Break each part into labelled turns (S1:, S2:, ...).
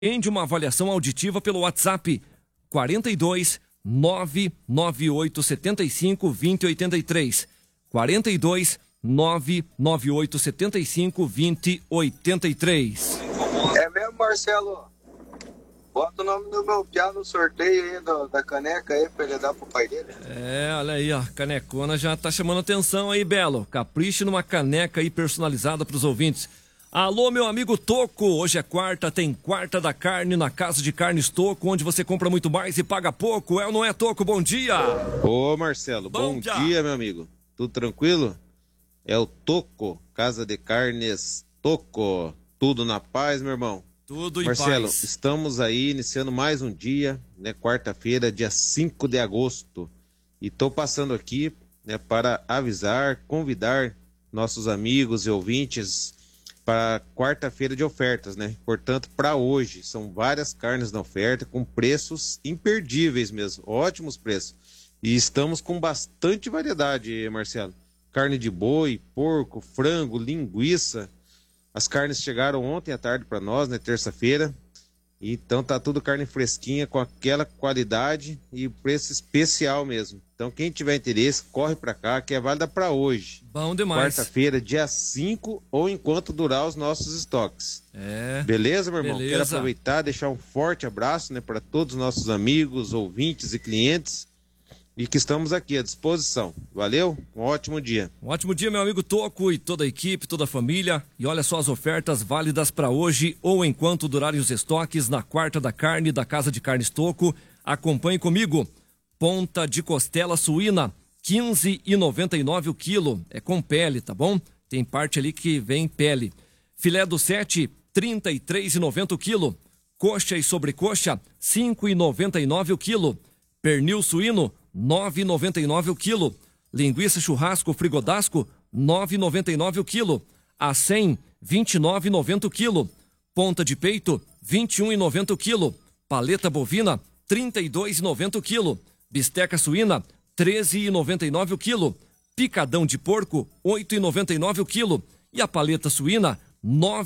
S1: Agende uma avaliação auditiva pelo WhatsApp 42 998 75 2083. 42 998 75 2083.
S2: É mesmo, Marcelo? Bota o nome do meu piá no sorteio aí da caneca aí pra ele dar pro pai dele.
S1: Olha aí, ó, canecona já tá chamando atenção aí, Belo. Capriche numa caneca aí personalizada pros ouvintes. Alô, meu amigo Toco, hoje é quarta, tem Quarta da Carne na Casa de Carnes Toco, onde você compra muito mais e paga pouco. É ou não é, Toco? Bom dia!
S3: Ô, Marcelo, bom dia, meu amigo. Tudo tranquilo? É o Toco, Casa de Carnes Toco. Tudo na paz, meu irmão?
S1: Tudo em
S3: Marcelo,
S1: paz.
S3: estamos aí iniciando mais um dia, né? Quarta-feira, dia 5 de agosto. E estou passando aqui, né, para avisar, convidar nossos amigos e ouvintes para quarta-feira de ofertas, né? Portanto, para hoje, são várias carnes na oferta com preços imperdíveis mesmo, ótimos preços. E estamos com bastante variedade, Marcelo. Carne de boi, porco, frango, linguiça. As carnes chegaram ontem à tarde para nós, né, terça-feira. Então tá tudo carne fresquinha, com aquela qualidade e preço especial mesmo. Então quem tiver interesse, corre para cá, que é válida para hoje.
S1: Bom demais.
S3: Quarta-feira, dia 5, ou enquanto durar os nossos estoques. Beleza, meu irmão?
S1: Beleza.
S3: Quero aproveitar, deixar um forte abraço, né, para todos os nossos amigos, ouvintes e clientes. E que estamos aqui à disposição. Valeu? Um ótimo dia.
S1: Um ótimo dia, meu amigo Toco e toda a equipe, toda a família. E olha só as ofertas válidas para hoje ou enquanto durarem os estoques na Quarta da Carne da Casa de Carnes Toco. Acompanhe comigo. Ponta de costela suína, R$ 15,99 o quilo. É com pele, tá bom? Tem parte ali que vem pele. Filé do 7, R$ 33,90 o quilo. Coxa e sobrecoxa, R$ 5,99 o quilo. Pernil suíno, R$ 9,99 o quilo. Linguiça churrasco frigodasco, R$ 9,99 o quilo. Acém, R$ 29,90 o quilo. Ponta de peito, R$ 21,90 o quilo. Paleta bovina, R$ 32,90 o quilo. Bisteca suína, R$ 13,99 o quilo. Picadão de porco, R$ 8,99 o quilo. E a paleta suína, R$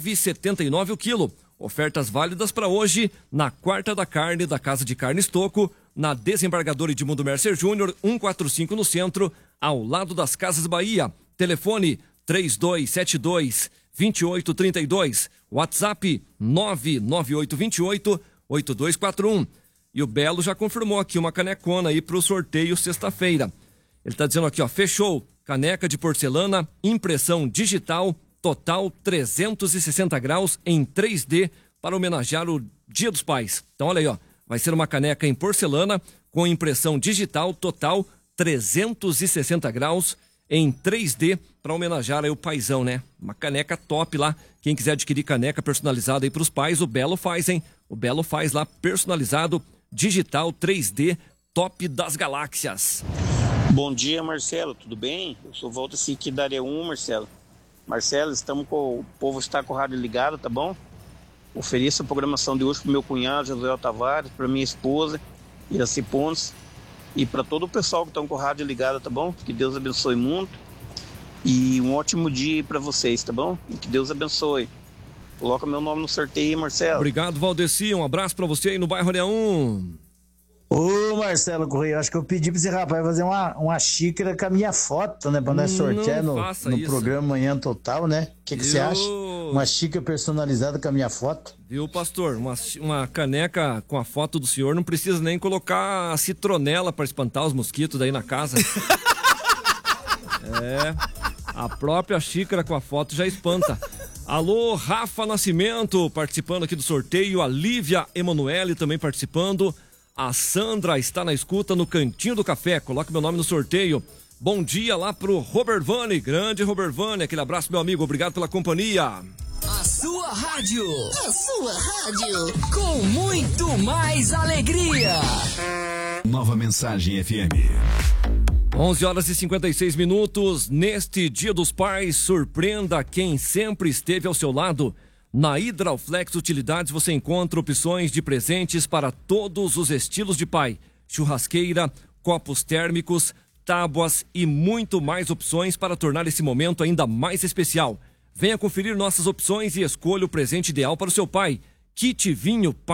S1: 9,79 o quilo. Ofertas válidas para hoje na Quarta da Carne da Casa de Carnes Toco, na Desembargador Edmundo Mercer Júnior, 145 no centro, ao lado das Casas Bahia. Telefone 3272-2832. WhatsApp 99828-8241. E o Belo já confirmou aqui uma canecona aí para o sorteio sexta-feira. Ele está dizendo aqui, ó, fechou. Caneca de porcelana, impressão digital, total 360 graus em 3D para homenagear o Dia dos Pais. Então olha aí, ó. Vai ser uma caneca em porcelana com impressão digital total 360 graus em 3D para homenagear aí o paizão, né? Uma caneca top lá. Quem quiser adquirir caneca personalizada aí para os pais, o Belo faz, hein? O Belo faz lá personalizado, digital 3D, top das galáxias.
S4: Bom dia, Marcelo, tudo bem? Eu sou Walter aqui da área 1, Marcelo. Marcelo, o povo está com o rádio ligado, tá bom? Ofereço a programação de hoje para o meu cunhado, José Tavares, para minha esposa, Iraci Pontes, e para todo o pessoal que estão com o rádio ligado, tá bom? Que Deus abençoe muito. E um ótimo dia para vocês, tá bom? E que Deus abençoe. Coloca meu nome no sorteio aí, Marcelo.
S1: Obrigado, Valdeci. Um abraço para você aí no bairro Área 1.
S5: Ô, Marcelo Correia, acho que eu pedi pra esse rapaz fazer uma xícara com a minha foto, né? Pra nós sortear no programa Manhã Total, né? O que você acha? Uma xícara personalizada com a minha foto.
S1: Viu, pastor? Uma caneca com a foto do senhor, não precisa nem colocar a citronela pra espantar os mosquitos daí na casa. A própria xícara com a foto já espanta. Alô, Rafa Nascimento participando aqui do sorteio, a Lívia Emanuele também participando. A Sandra está na escuta no Cantinho do Café. Coloque meu nome no sorteio. Bom dia lá pro Robert Vane, grande Robert Vane. Aquele abraço, meu amigo. Obrigado pela companhia.
S6: A sua rádio. Com muito mais alegria.
S7: Nova Mensagem FM.
S1: 11h56. Neste Dia dos Pais, surpreenda quem sempre esteve ao seu lado. Na Hidrauflex Utilidades você encontra opções de presentes para todos os estilos de pai. Churrasqueira, copos térmicos, tábuas e muito mais opções para tornar esse momento ainda mais especial. Venha conferir nossas opções e escolha o presente ideal para o seu pai. Kit Vinho